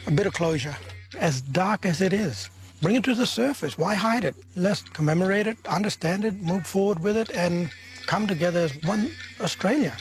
a bit of closure. As dark as it is, bring it to the surface. Why hide it? Let's commemorate it, understand it, move forward with it, and come together as one Australia.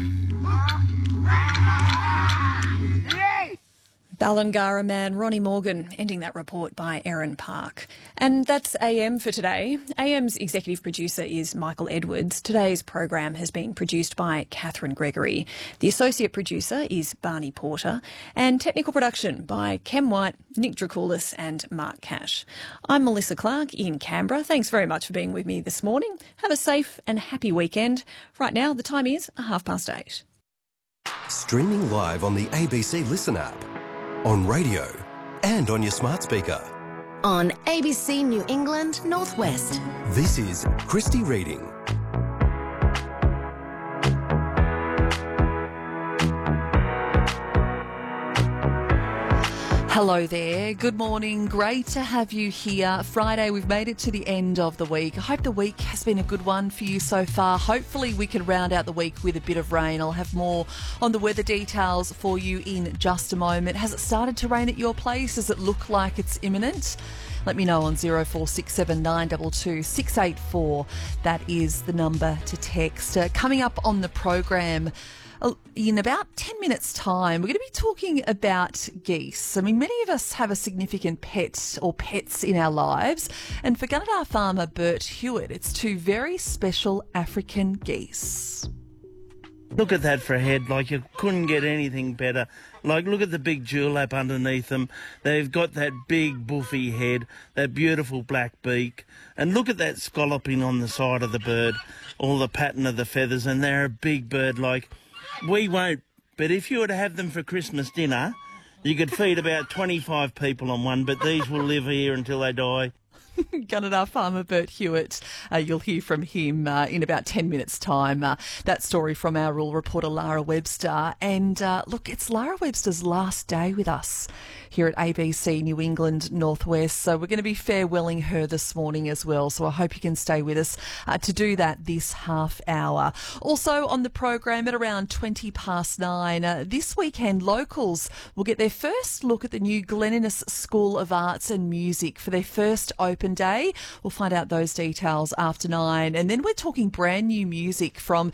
Ballangara man Ronnie Morgan ending that report by Erin Park. And that's AM for today. AM's executive producer is Michael Edwards. Today's program has been produced by Catherine Gregory. The associate producer is Barney Porter. And technical production by Kem White, Nick Dracoulis and Mark Cash. I'm Melissa Clark in Canberra. Thanks very much for being with me this morning. Have a safe and happy weekend. Right now, the time is 8:30. Streaming live on the ABC Listen app, on radio and on your smart speaker. On ABC New England Northwest. This is Christy Reading. Hello there. Good morning. Great to have you here. Friday, we've made it to the end of the week. I hope the week has been a good one for you so far. Hopefully we can round out the week with a bit of rain. I'll have more on the weather details for you in just a moment. Has it started to rain at your place? Does it look like it's imminent? Let me know on 0467 922 684. That is the number to text. Coming up on the program, in about 10 minutes' time, we're going to be talking about geese. I mean, many of us have a significant pet or pets in our lives. And for Gunnedah farmer Bert Hewitt, it's two very special African geese. Look at that for a head, like you couldn't get anything better. Like, look at the big dewlap underneath them. They've got that big buffy head, that beautiful black beak. And look at that scalloping on the side of the bird, all the pattern of the feathers. And they're a big bird, like... We won't, but if you were to have them for Christmas dinner, you could feed about 25 people on one, but these will live here until they die. Gunnedah farmer Bert Hewitt. You'll hear from him in about 10 minutes' time. That story from our rural reporter Lara Webster. And look, it's Lara Webster's last day with us here at ABC New England Northwest. So we're going to be farewelling her this morning as well. So I hope you can stay with us to do that this half hour. Also on the program at around 9:20, this weekend locals will get their first look at the new Glen Innes School of Arts and Music for their first open day. We'll find out those details after 9. And then we're talking brand new music from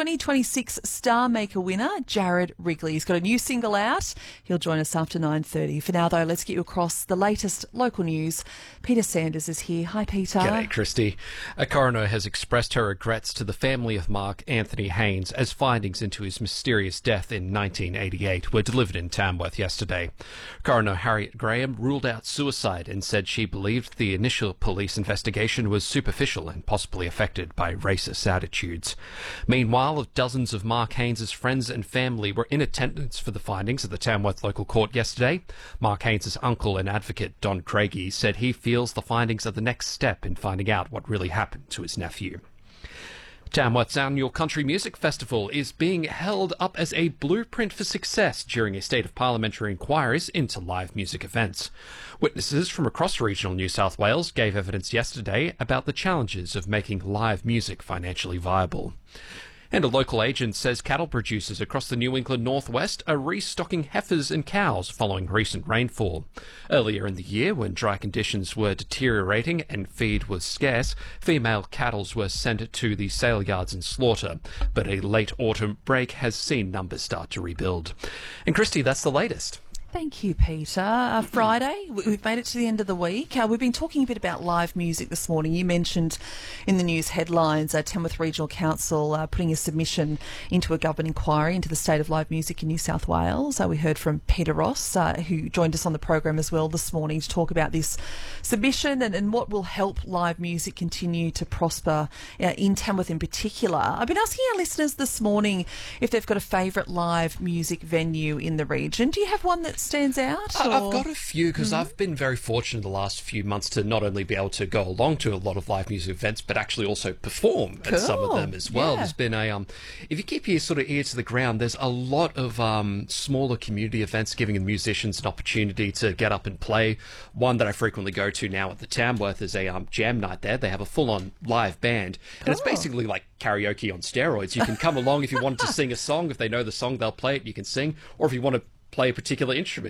2026 Star Maker winner Jared Wrigley. He's got a new single out. He'll join us after 9:30. For now, though, let's get you across the latest local news. Peter Sanders is here. Hi, Peter. G'day, Christy. A coroner has expressed her regrets to the family of Mark Anthony Haynes as findings into his mysterious death in 1988 were delivered in Tamworth yesterday. Coroner Harriet Graham ruled out suicide and said she believed the initial police investigation was superficial and possibly affected by racist attitudes. Meanwhile, dozens of Mark Haynes' friends and family were in attendance for the findings at the Tamworth local court yesterday. Mark Haynes' uncle and advocate Don Craigie said he feels the findings are the next step in finding out what really happened to his nephew. Tamworth's annual Country Music Festival is being held up as a blueprint for success during a state of parliamentary inquiries into live music events. Witnesses from across regional New South Wales gave evidence yesterday about the challenges of making live music financially viable. And a local agent says cattle producers across the New England Northwest are restocking heifers and cows following recent rainfall. Earlier in the year, when dry conditions were deteriorating and feed was scarce, female cattle were sent to the sale yards and slaughter. But a late autumn break has seen numbers start to rebuild. And Christy, that's the latest. Thank you, Peter. Friday, we've made it to the end of the week. We've been talking a bit about live music this morning. You mentioned in the news headlines Tamworth Regional Council putting a submission into a government inquiry into the state of live music in New South Wales. We heard from Peter Ross, who joined us on the program as well this morning to talk about this submission and what will help live music continue to prosper in Tamworth in particular. I've been asking our listeners this morning if they've got a favourite live music venue in the region. Do you have one that stands out? I've got a few because I've been very fortunate the last few months to not only be able to go along to a lot of live music events, but actually also perform at some of them as well. Yeah. There's been if you keep your sort of ear to the ground, there's a lot of smaller community events giving the musicians an opportunity to get up and play. One that I frequently go to now at the Tamworth is a jam night there. They have a full-on live band, and it's basically like karaoke on steroids. You can come along if you want to sing a song. If they know the song, they'll play it. You can sing, or if you want to play a particular instrument,